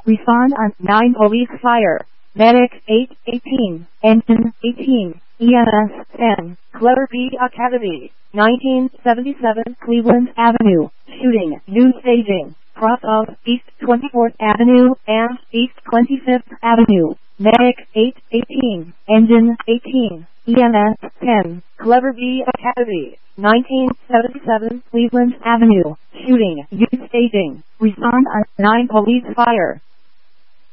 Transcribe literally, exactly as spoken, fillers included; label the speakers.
Speaker 1: Respond on nine police fire. Medic eight eighteen. Engine eighteen. E M S ten. Clever B Academy. nineteen seventy-seven Cleveland Avenue. Shooting. New staging. Cross of East twenty-fourth Avenue and East twenty-fifth Avenue. Medic eight eighteen. Engine eighteen. E M S ten. Clever B Academy. nineteen seventy-seven Cleveland Avenue. Shooting. New staging. Respond on nine police fire.